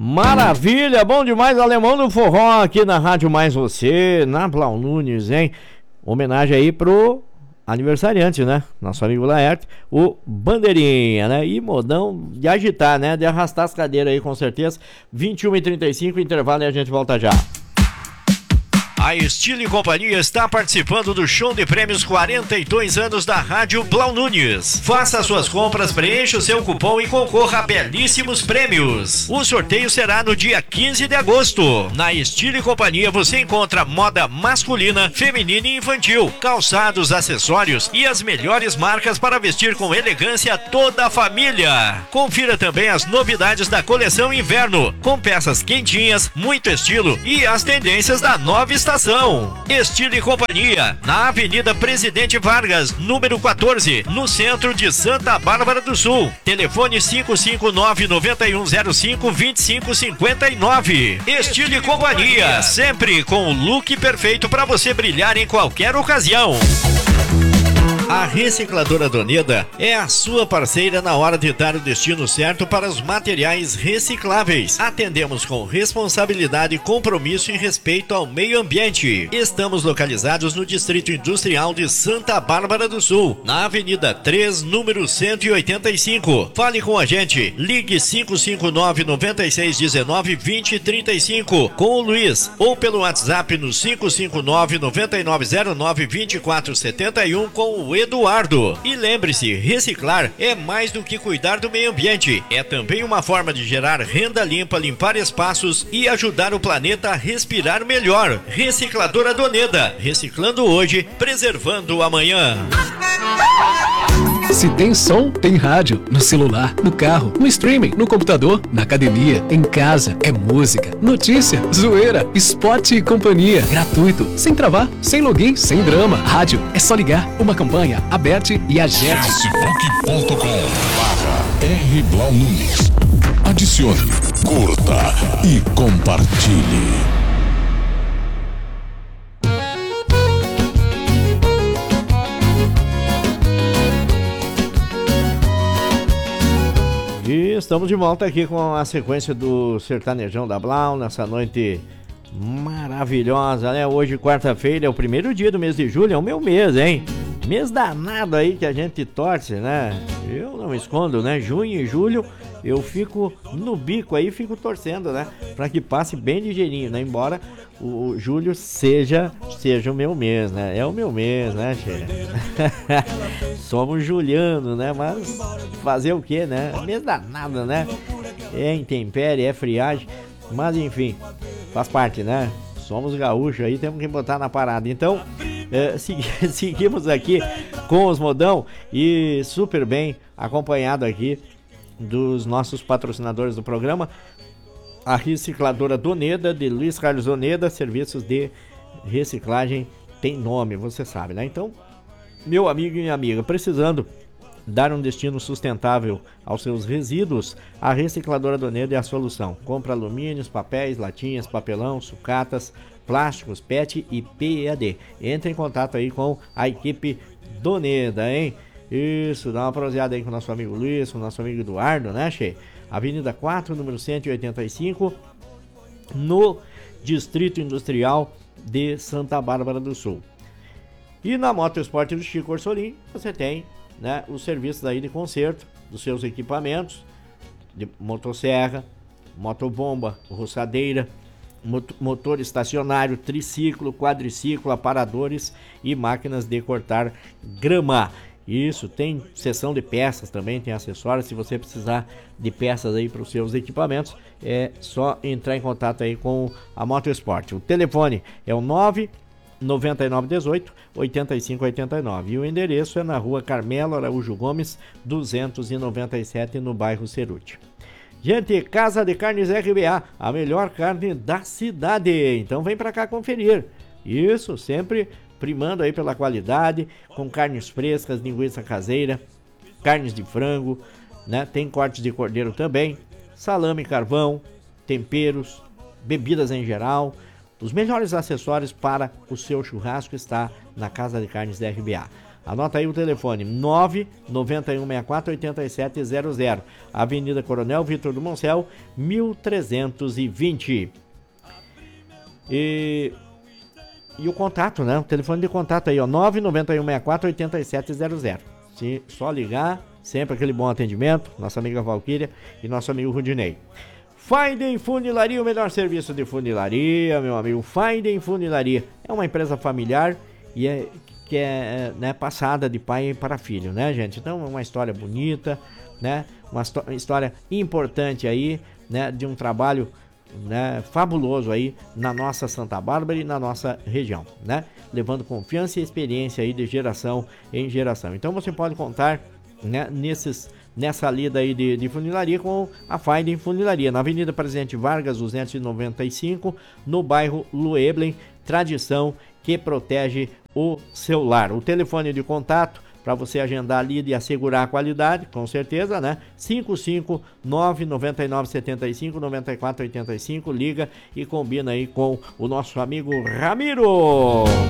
Maravilha, bom demais, Alemão do Forró aqui na Rádio Mais Você, na Blau Nunes, hein? Homenagem aí pro aniversariante, né? Nosso amigo Laerte, o Bandeirinha, né? E modão de agitar, né? De arrastar as cadeiras aí, com certeza. 21h35, intervalo e a gente volta já. A Estilo e Companhia está participando do show de prêmios 42 anos da Rádio Blau Nunes. Faça suas compras, preencha o seu cupom e concorra a belíssimos prêmios. O sorteio será no dia 15 de agosto. Na Estilo e Companhia você encontra moda masculina, feminina e infantil, calçados, acessórios e as melhores marcas para vestir com elegância toda a família. Confira também as novidades da coleção inverno, com peças quentinhas, muito estilo e as tendências da nova estação. Estilo e Companhia, na Avenida Presidente Vargas, número 14, no centro de Santa Bárbara do Sul. Telefone 559-9105-2559. Estilo e Companhia, sempre com o look perfeito para você brilhar em qualquer ocasião. A Recicladora Doneda é a sua parceira na hora de dar o destino certo para os materiais recicláveis. Atendemos com responsabilidade, compromisso e respeito ao meio ambiente. Estamos localizados no Distrito Industrial de Santa Bárbara do Sul, na Avenida 3, número 185. Fale com a gente. Ligue 559-9619-2035 com o Luiz ou pelo WhatsApp no 559-9909-2471 com o Eduardo. E lembre-se, reciclar é mais do que cuidar do meio ambiente. É também uma forma de gerar renda limpa, limpar espaços e ajudar o planeta a respirar melhor. Recicladora Doneda. Reciclando hoje, preservando o amanhã. Se tem som, tem rádio. No celular, no carro, no streaming, no computador, na academia, em casa. É música, notícia, zoeira, esporte e companhia. Gratuito, sem travar, sem login, sem drama. Rádio, é só ligar. Uma campanha, Aberte e Agete. Facebook.com/R Blau Nunes. Adicione, curta e compartilhe. E estamos de volta aqui com a sequência do Sertanejão da Blau, nessa noite maravilhosa, né? Hoje, quarta-feira, é o primeiro dia do mês de julho, é o meu mês, hein? Mês danado aí que a gente torce, né? Eu não escondo, né? Junho e julho eu fico no bico aí, fico torcendo, né? Pra que passe bem ligeirinho, né? Embora o julho seja o meu mês, né? É o meu mês, né, che? Somos juliano, né? Mas fazer o que, né? Mês danado, né? É intempérie, é friagem, mas enfim, faz parte, né? Somos gaúchos aí, temos que botar na parada. Então, seguimos aqui com os modão e super bem acompanhado aqui dos nossos patrocinadores do programa, a Recicladora Doneda, de Luiz Carlos Doneda. Serviços de reciclagem tem nome, você sabe, né? Então, meu amigo e minha amiga, precisando dar um destino sustentável aos seus resíduos, a Recicladora Doneda é a solução. Compra alumínios, papéis, latinhas, papelão, sucatas, plásticos, PET e PEAD. Entre em contato aí com a equipe Doneda, hein? Isso, dá uma proseada aí com o nosso amigo Luiz, com o nosso amigo Eduardo, né, che? Avenida 4, número 185, no Distrito Industrial de Santa Bárbara do Sul. E na Moto Esporte do Chico Orsolim, você tem, né, os serviços aí de conserto dos seus equipamentos, de motosserra, motobomba, roçadeira, motor estacionário, triciclo, quadriciclo, aparadores e máquinas de cortar grama. Isso, tem seção de peças também, tem acessórios. Se você precisar de peças aí para os seus equipamentos, é só entrar em contato aí com a Moto Esporte. O telefone é o 99918 8589 e o endereço é na rua Carmelo Araújo Gomes 297, no bairro Ceruti. Gente, Casa de Carnes RBA, a melhor carne da cidade. Então vem para cá conferir. Isso, sempre primando aí pela qualidade, com carnes frescas, linguiça caseira, carnes de frango, né? Tem cortes de cordeiro também, salame, carvão, temperos, bebidas em geral. Os melhores acessórios para o seu churrasco está na Casa de Carnes da RBA. Anota aí o telefone, 99164-8700, Avenida Coronel Vitor do Moncel, 1320. E o contato, né? O telefone de contato aí, ó, 99164-8700. Só ligar, sempre aquele bom atendimento, nossa amiga Valquíria e nosso amigo Rudinei. Faiden Funilaria, o melhor serviço de funilaria, meu amigo. Faiden Funilaria é uma empresa familiar e que é né, passada de pai para filho, né, gente? Então é uma história bonita, né? Uma história importante aí, né? De um trabalho, né, fabuloso aí na nossa Santa Bárbara e na nossa região, né? Levando confiança e experiência aí de geração em geração. Então você pode contar, né, nessa lida aí de funilaria com a Faiden Funilaria, na Avenida Presidente Vargas 295, no bairro Lueblen, tradição que protege o seu lar. O telefone de contato para você agendar a lida e assegurar a qualidade, com certeza, né? 559-9975-9485, liga e combina aí com o nosso amigo Ramiro.